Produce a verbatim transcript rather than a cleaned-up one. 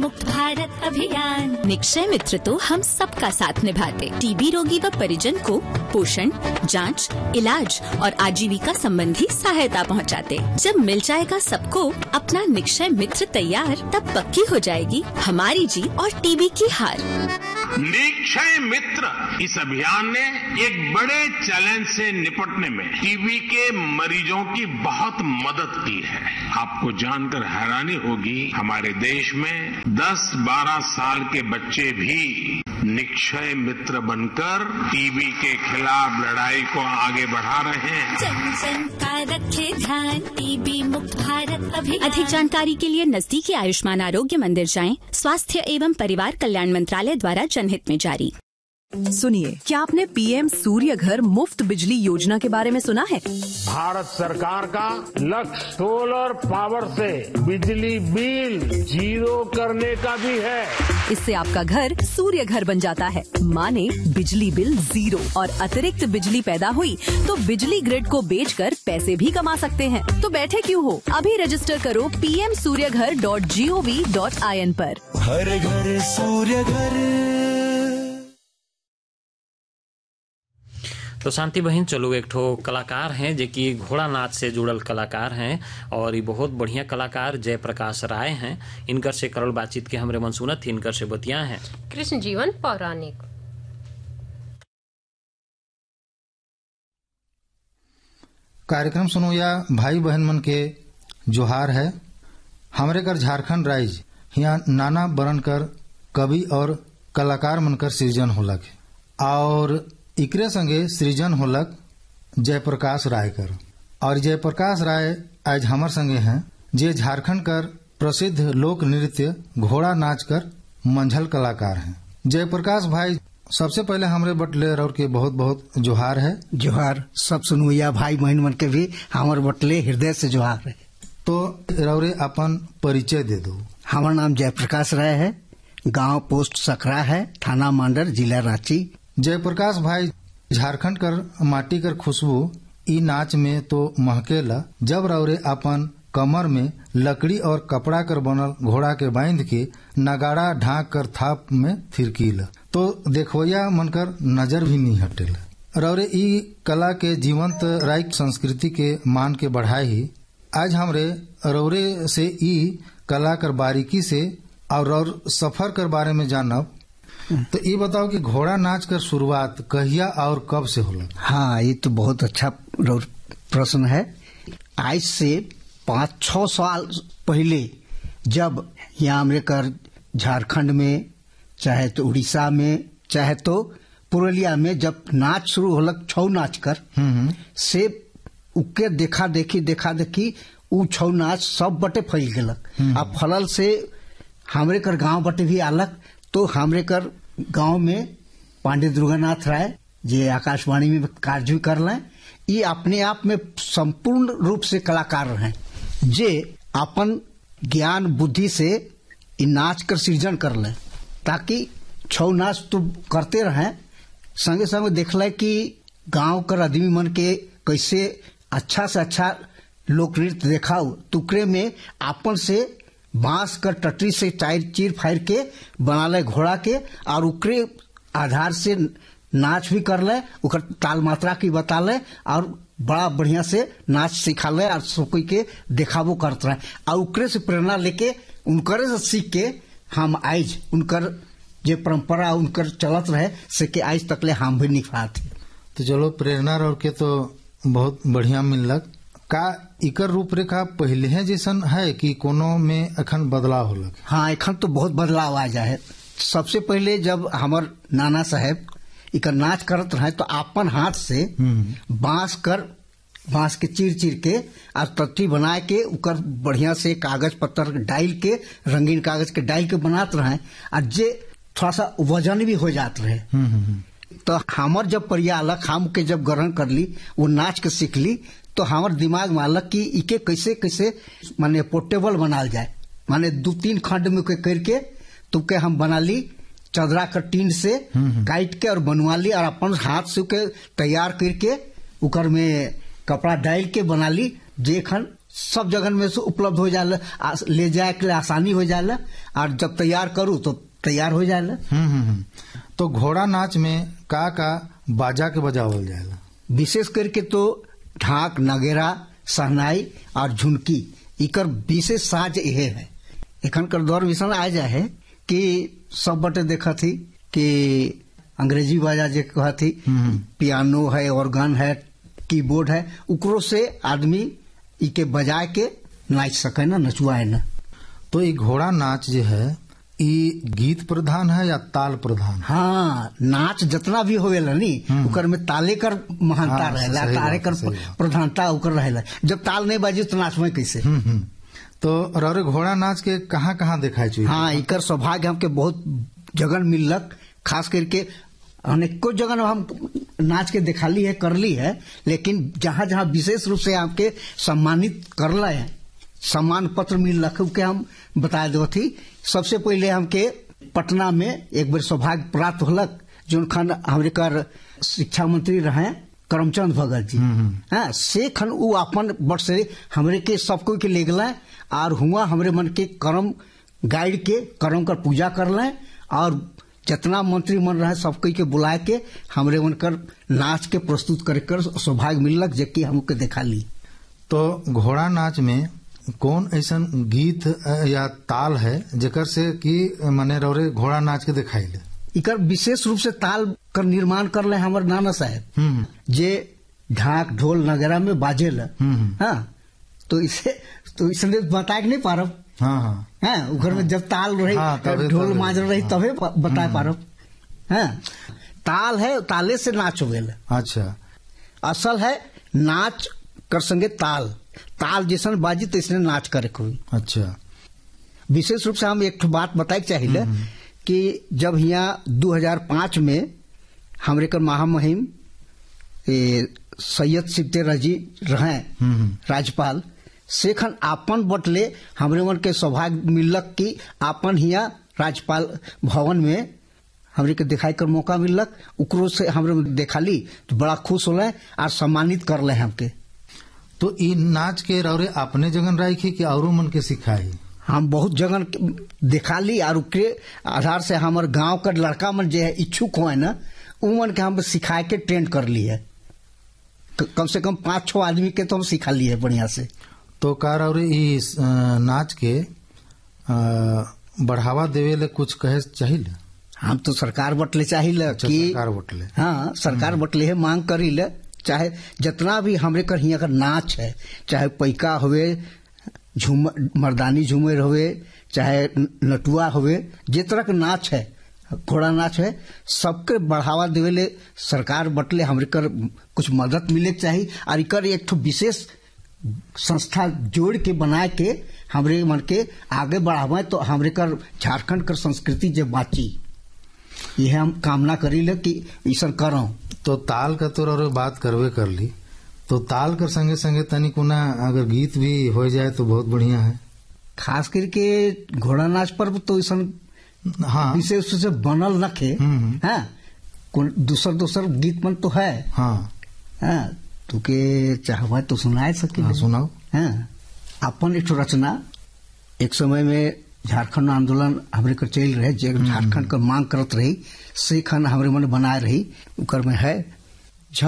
मुक्त भारत अभियान। निक्षय मित्र तो हम सबका साथ निभाते, टीबी रोगी व परिजन को पोषण, जांच, इलाज और आजीविका संबंधी सहायता पहुंचाते। जब मिल जाएगा सबको अपना निक्षय मित्र तैयार, तब पक्की हो जाएगी हमारी जीत और टीबी की हार। निक्षय मित्र इस अभियान ने एक बड़े चैलेंज से निपटने में टीबी के मरीजों की बहुत मदद की है। आपको जानकर हैरानी होगी, हमारे देश में दस बारह साल के बच्चे भी निक्षय मित्र बनकर टीबी के खिलाफ लड़ाई को आगे बढ़ा रहे हैं। जन जन का रखे ध्यान, टीबी मुक्त भारत अभियान। अधिक जानकारी के लिए नजदीकी आयुष्मान आरोग्य मंदिर जाएं। स्वास्थ्य एवं परिवार कल्याण मंत्रालय द्वारा जनहित में जारी। सुनिए, क्या आपने पीएम सूर्य घर मुफ्त बिजली योजना के बारे में सुना है? भारत सरकार का लक्ष्य सोलर पावर से बिजली बिल जीरो करने का भी है। इससे आपका घर सूर्य घर बन जाता है, माने बिजली बिल जीरो, और अतिरिक्त बिजली पैदा हुई तो बिजली ग्रिड को बेचकर पैसे भी कमा सकते हैं। तो बैठे क्यों हो, अभी रजिस्टर करो पी एम सूर्य घर dot G O V dot I N पर। हर घर सूर्य घर। तो शांति बहन, चलो एक ठो कलाकार हैं जो कि घोड़ा नाच से जुड़ल कलाकार हैं और ये बहुत बढ़िया कलाकार जयप्रकाश राय हैं। इनकर से करल बातचीत के हमरे मन सुनत थी, इनकर से बतिया हैं कृष्ण जीवन पौराणिक। कार्यक्रम सुनो या भाई बहन मन के जोहार है। हमरे कर झारखंड राज्य यहाँ नाना बरन कर कवि और कलाकार मनकर सृजन होलक है और इकरे संगे सृजन होलक जयप्रकाश राय कर। और जयप्रकाश राय आज हमर संगे हैं, जे झारखंड कर प्रसिद्ध लोक नृत्य घोड़ा नाच कर मंझल कलाकार हैं। जयप्रकाश भाई, सबसे पहले हमरे बटले और के बहुत बहुत जोहार है। जोहार सब सुनुया भाई बहन मन के भी हमर बटले हृदय से जोहार है। तो रौरे अपन परिचय दे दो। हमार नाम जयप्रकाश राय है, गांव पोस्ट सकरा है, थाना मांडर, जिला रांची। जयप्रकाश भाई, झारखंड कर माटी कर खुशबू ई नाच में तो महकेला जब रौरे अपन कमर में लकड़ी और कपड़ा कर बनल घोड़ा के बांध के नगाड़ा ढाक कर थाप में फिरकीला, तो देखोया मनकर नजर भी नहीं हटेला। रौरे ई कला के जीवंत राइक संस्कृति के मान के बढ़ाई। आज हमरे रौरे से ई कला कर बारीकी से और रौर सफर कर बारे में जानब। तो ये बताओ कि घोड़ा नाच कर शुरुआत कहिया और कब से होला? हाँ, ये तो बहुत अच्छा प्रश्न है। आज से पाँच छह साल पहले जब यहाँ हमरे कर झारखंड में, चाहे तो उड़ीसा में, चाहे तो पुरुलिया में जब नाच शुरू होलक छऊ नाच कर से उके देखा देखी देखा देखी उ छऊ नाच सब बटे फैल गेलक। अब फलल से हमरे कर गांव बटे भी आलक। तो हमरे कर गांव में पांडे दुर्गानाथ राय, जे आकाशवाणी में कार्य भी कर लें, ये अपने आप में संपूर्ण रूप से कलाकार हैं, जे अपन ज्ञान बुद्धि से इन नाच कर सृजन कर लें, ताकि छऊ नाच तो करते रहें, संगे संगे देख लें कि गांव कर आदमी मन के कैसे अच्छा से अच्छा लोक नृत्य देखाओ। टुकड़े में आपन से बांस कर टटरी से चार चीर फायर के बना ले घोड़ा के, और उकरे आधार से नाच भी कर ले, उकर ताल मात्रा की बता ले और बड़ा बढ़िया से नाच सिखा ले और सब कोई के देखावो करते रहे। और उकरे से प्रेरणा लेके उनकरे से सीख के हम आज उनकर जे परंपरा उनकर चलत रहे से के आज तक ले हम भी निभाते। तो चलो, प्रेरणा और के तो बहुत बढ़िया मिलक। का इकर रूपरेखा पहले है जैसन है कि कोनो में अखन बदलाव होलक? हाँ, अखन तो बहुत बदलाव आ जाए। सबसे पहले जब हमार नाना साहब इकर नाच करत रहे तो अपन हाथ से बांस कर बांस के चीर चीर के और टट्टी बना के उकर बढ़िया से कागज पत्तर डाल के, रंगीन कागज के डाल के बनाते रहे, और जे थोड़ा सा वजन भी हो जाते रहे। तो हमार जब परिया अलग हम के जब ग्रहण कर ली, वो नाच के सीख ली, तो हमार दिमाग में अलग कि इके कैसे कैसे माने पोर्टेबल बनाल जाए। माने दो तीन खंड में करके तो के हम बना ली, चदरा का टीन से काट के और बनवा ली, और अपन हाथ से के तैयार करके उकर में कपड़ा डाल के बना ली, जे खन सब जगह में से उपलब्ध हो जाला, ले जाए के लिए आसानी हो जाला, और जब तैयार करूँ तो तैयार हो जाला। हम्म हम्म तो घोड़ा नाच में का का बाजा के बजावल जाला? विशेष करके तो ढाक, नगेरा, सहनाई और झुनकी, इकर विशेष साज यहे है। एखन कर दौर विषण आ जाए है कि सब बटे देखा थी कि अंग्रेजी बाजा जे कहा थी, पियानो है, ऑर्गन है, कीबोर्ड है, उकरो से आदमी इके बजा के नाच सके ना, नचुआए ना। तो ये घोड़ा नाच जो है ये गीत प्रधान है या ताल प्रधान? हाँ, नाच जितना भी होवेला नी उकर में ताले कर महानता हाँ, रहेला, ताले कर प्रधानता उकर रहेला। जब ताल नहीं बाजी तो नाच में कैसे? तो रौरे घोड़ा नाच के कहाँ कहाँ दिखाई चाहिए? हाँ, इकर सौभाग्य हमके बहुत जगह मिलक, खास करके अनेको जगह हम नाच के दिखाली है, करली है, लेकिन जहाँ जहाँ विशेष रूप से आपके सम्मानित करला है, सम्मान पत्र मिल रखे के हम बता दो थी। सबसे पहले हमके पटना में एक बार सौभाग्य प्राप्त होलक, जो खन हमारे कर शिक्षा मंत्री रहे करमचंद भगत जी। हाँ, से खन वो अपन वर्ष से हमरे के सबको के ले गए और हुआ हमरे मन के कर्म गाइड के कर्म कर पूजा कर लें, और जितना मंत्री मन रहे सबको के बुला के हमरे मन कर नाच के प्रस्तुत कर कर सौभाग्य मिलक, जेकि हमके देखा ली। तो घोड़ा नाच में कौन ऐसा गीत या ताल है जेकर से कि मने रौरे घोड़ा नाच के दिखाई ले? इकर विशेष रूप से ताल कर निर्माण कर ले हमारे नाना साहब, जे ढाक ढोल नगरा में बाजे ल। हाँ, तो इसे तो इसलिए बता के नहीं पारब। हाँ हाँ हाँ, उधर में जब ताल रही, हाँ, ढोल माज रही, तबे बता पारब। हाँ, ताल है, ताले से नाच होवेला। अच्छा, असल है नाच कर संगे ताल, ताल जैसन बाजी तो इसने नाच करे कोई। अच्छा, विशेष रूप से हम एक बात बताए चाहिए कि जब यहाँ दो हज़ार पाँच में हमरे कर महामहिम सैयद सिद्दे रजी रहे राज्यपाल, सेखन आपन बटले हमरे मन के सौभाग्य मिलक कि आपन हिया राज्यपाल भवन में हमरे के दिखाई कर मौका मिलक, उकरो से हमरे देखा ली तो बड़ा खुश होले और सम्मानित कर ले हमके। तो इ नाच के रौरे अपने जगन राखी कि औरों मन के सिखाई? हम बहुत जगह दिखा ली और उसके आधार से हमारे गांव का लड़का मन जो है इच्छुक हुए ना, उमन के हम सिखा के ट्रेंड कर ली है। कम से कम पांच छह आदमी के तो हम सिखा लिए है बढ़िया से। तो कार और इस नाच के बढ़ावा देवे ले कुछ कहे चाहिए? हम तो सरकार बटले चाहिए अच्छा, कि सरकार बटले। हाँ, सरकार बटले है, मांग करी ले, चाहे जितना भी हमरे कर हियां का नाच है, चाहे पैका हुए, झूमर मर्दानी झूमर हुए, चाहे नटुआ हुए, जिस तरह का नाच है, घोड़ा नाच है, सबके बढ़ावा देवे ले सरकार बटले हमरे कर कुछ मदद मिले चाहिए। और इकर एक तो विशेष संस्था जोड़ के बना के हमरे मन के आगे बढ़ावे तो हमरे कर झारखंड कर संस्कृति जब बाची, यह हम कामना करी ले कि ऐसा करो। तो ताल का तो और बात करवे कर ली, तो ताल कर संगे संगे तनी कोना अगर गीत भी हो जाए तो बहुत बढ़िया है। खास करके घोड़ा नाच पर तो ऐसा हाँ विशेष रूप से बनल नखे। हाँ, दूसर दूसर गीत मन तो है। हाँ हाँ, तू के चाहवा तो सुनाए सके। हाँ, सुनाओ। हाँ, अपन एक रचना एक समय में झारखंड आंदोलन हमरे कर चल रहे, जे झारखंड का मांग करत रही, से खन हमरे मन बनाए रही, उकर में है